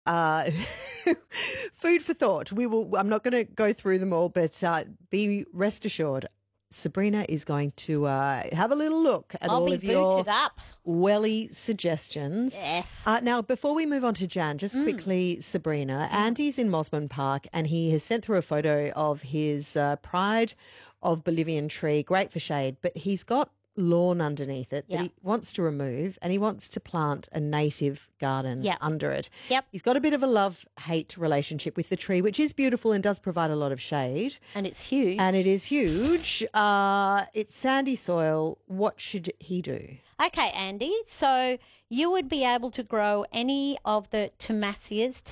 food for thought. I'm not going to go through them all, but be rest assured, Sabrina is going to have a little look at all of your welly suggestions. Yes. Now, before we move on to Jan, just quickly, Sabrina, Andy's in Mosman Park and he has sent through a photo of his Pride of Bolivian tree, great for shade, but he's got lawn underneath it that he wants to remove and he wants to plant a native garden under it. Yep. He's got a bit of a love-hate relationship with the tree, which is beautiful and does provide a lot of shade. And it's huge. And it is huge. It's sandy soil. What should he do? Okay, Andy. So you would be able to grow any of the Tomasias,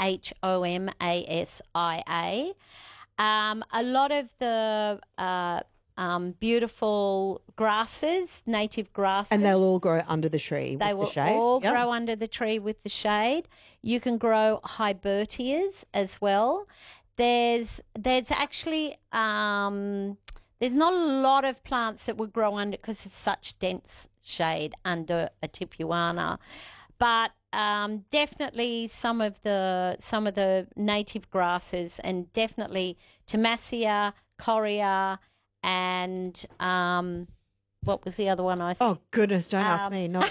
Thomasia. A lot of the beautiful grasses, native grasses. And they'll all grow under the tree with the shade? They will all grow under the tree with the shade. You can grow Hybertias as well. There's actually there's not a lot of plants that would grow under because it's such dense shade under a tipuana. But definitely some of the native grasses, and definitely Thomasia, Coria, and what was the other one I said? Oh, goodness, don't ask me. Not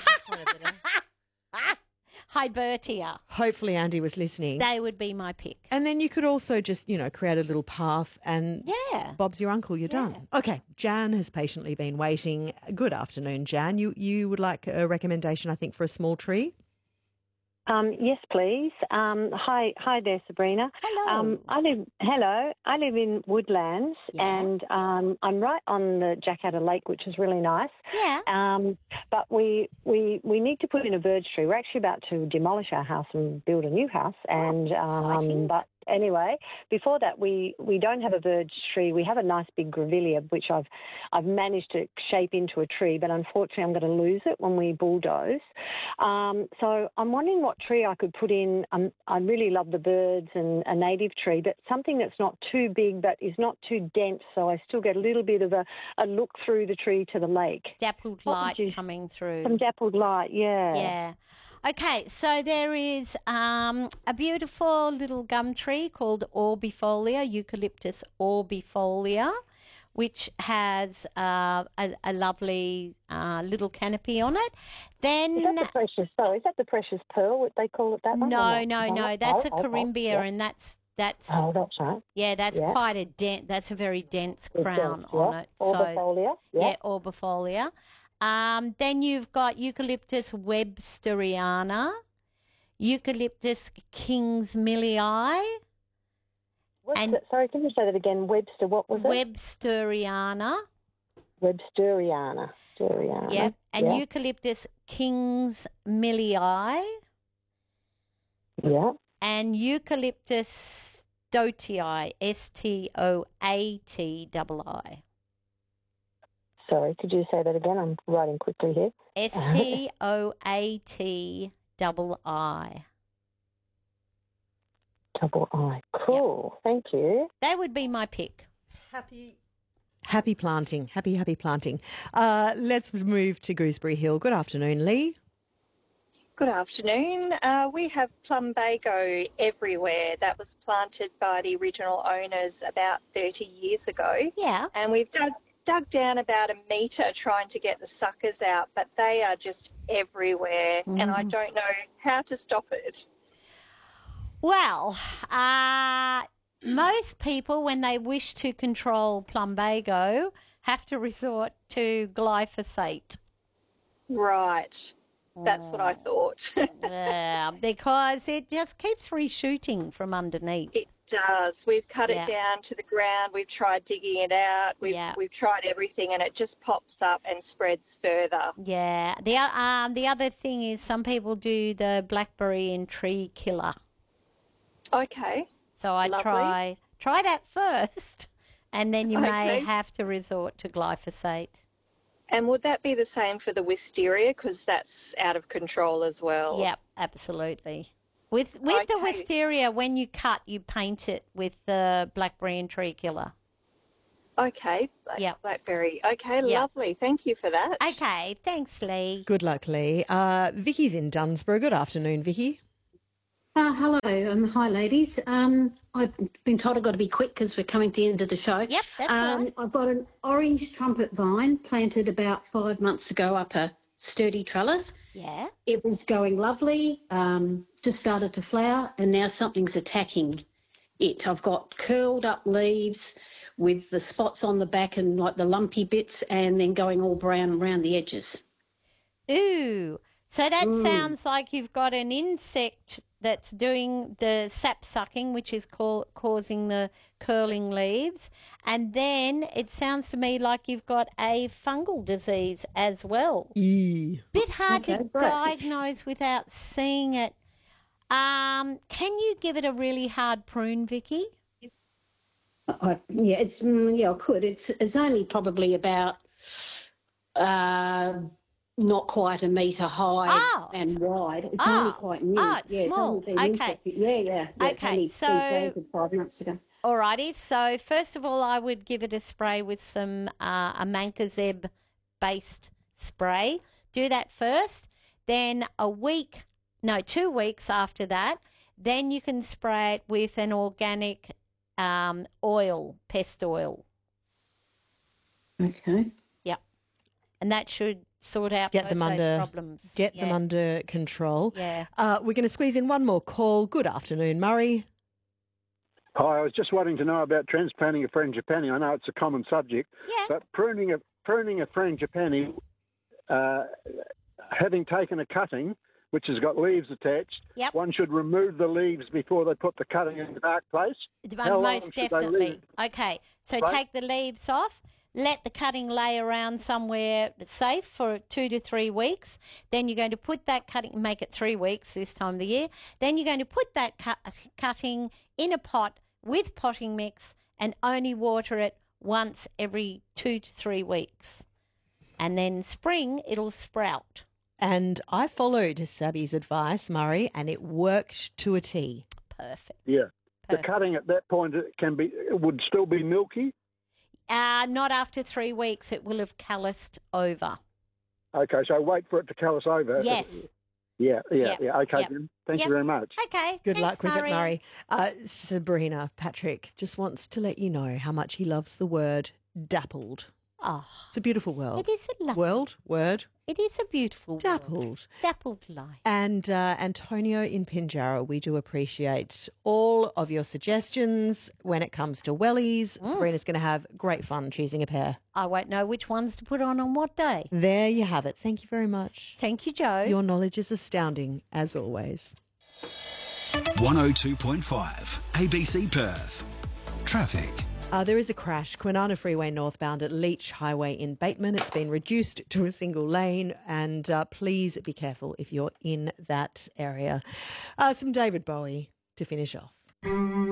Hybertia. Hopefully Andy was listening. They would be my pick. And then you could also just, create a little path and Bob's your uncle, you're done. Okay, Jan has patiently been waiting. Good afternoon, Jan. You would like a recommendation, I think, for a small tree? Yes, please. Hi there, Sabrina. Hello. I live in Woodlands, and I'm right on the Jackadder Lake, which is really nice. Yeah. But we need to put in a verge tree. We're actually about to demolish our house and build a new house, exciting. but anyway, before that, we don't have a verge tree. We have a nice big grevillea, which I've managed to shape into a tree, but unfortunately I'm going to lose it when we bulldoze. So I'm wondering what tree I could put in. I really love the birds and a native tree, but something that's not too big but is not too dense, so I still get a little bit of a look through the tree to the lake. Dappled light coming through. Some dappled light, yeah. Yeah. Okay, so there is a beautiful little gum tree called Orbifolia, Eucalyptus orbifolia, which has a lovely little canopy on it. Then is that the precious pearl? What they call it that one? No. That's a corimbia, and that's oh, that's right. Yeah, that's quite a that's a very dense crown on it. Orbifolia. Orbifolia. Then you've got Eucalyptus websteriana, Eucalyptus kingsmillii. Sorry, can you say that again? Webster, what was it? Websteriana. Websteriana. Yep. And Eucalyptus kingsmillii. Yeah. And Eucalyptus stoatii, Stoatii. Sorry, could you say that again? I'm writing quickly here. Stoatii. Double I. Cool. Yep. Thank you. That would be my pick. Happy planting. Happy planting. Let's move to Gooseberry Hill. Good afternoon, Lee. Good afternoon. We have plumbago everywhere. That was planted by the original owners about 30 years ago. Yeah. And we've dug down about a metre trying to get the suckers out, but they are just everywhere, and I don't know how to stop it. Well, most people, when they wish to control plumbago, have to resort to glyphosate. Right. That's what I thought. Yeah, because it just keeps reshooting from underneath. It does. We've cut it down to the ground. We've tried digging it out. We've tried everything, and it just pops up and spreads further. Yeah. The other thing is some people do the blackberry and tree killer. Okay. So I try that first, and then you may have to resort to glyphosate. And would that be the same for the wisteria, because that's out of control as well? Yep, absolutely. With the wisteria, when you cut, you paint it with the blackberry and tree killer. Okay. Blackberry. Okay, lovely. Thank you for that. Okay, thanks, Lee. Good luck, Lee. Vicky's in Dunsborough. Good afternoon, Vicky. Hello, hi ladies. I've been told I've got to be quick because we're coming to the end of the show. Yep, that's all right. I've got an orange trumpet vine planted about 5 months ago up a sturdy trellis. Yeah. It was going lovely, just started to flower, and now something's attacking it. I've got curled up leaves with the spots on the back and like the lumpy bits, and then going all brown around the edges. Ooh. So that sounds like you've got an insect that's doing the sap sucking, which is causing the curling leaves. And then it sounds to me like you've got a fungal disease as well. Bit hard to diagnose without seeing it. Can you give it a really hard prune, Vicky? I could. It's only probably about not quite a metre high and wide. It's only quite new. It's small. It's only been Okay. Yeah. Okay, It's only been planted 5 months ago. Alrighty. So first of all, I would give it a spray with some a Mancozeb based spray. Do that first. Then 2 weeks after that, then you can spray it with an organic oil, pest oil. Okay. Yep. And that should sort out Get both them those under problems. Get them under control. Yeah. We're going to squeeze in one more call. Good afternoon, Murray. Hi, I was just wanting to know about transplanting a frangipani. I know it's a common subject, Yeah. but pruning a frangipani, having taken a cutting which has got leaves attached, Yep. one should remove the leaves before they put the cutting in the dark place. How long Most should they definitely. leave? Okay, so Right. take the leaves off. Let the cutting lay around somewhere safe for 2 to 3 weeks. Then you're going to put that cutting, make it 3 weeks this time of the year. Then you're going to put that cutting in a pot with potting mix and only water it once every 2 to 3 weeks. And then spring, it'll sprout. And I followed Sabby's advice, Murray, and it worked to a T. Perfect. Yeah. The Perfect. cutting at that point it would still be milky. Not after 3 weeks. It will have calloused over. Okay, so wait for it to callus over. Yes. Yeah. Okay, Yep. then. Thank Yep. you very much. Okay. Good thanks, luck with Murray. it, Murray. Sabrina, Patrick just wants to let you know how much he loves the word dappled. Oh, It's a beautiful world. it is a lovely Word, It is a beautiful dappled. world. Dappled life. And Antonio in Pinjarra, we do appreciate all of your suggestions when it comes to wellies. Sabrina's going to have great fun choosing a pair. I won't know which ones to put on what day. There you have it. Thank you very much. Thank you, Joe. Your knowledge is astounding, as always. 102.5 ABC Perth. Traffic. There is a crash, Kwinana Freeway northbound at Leach Highway in Bateman. It's been reduced to a single lane, and please be careful if you're in that area. Some David Bowie to finish off.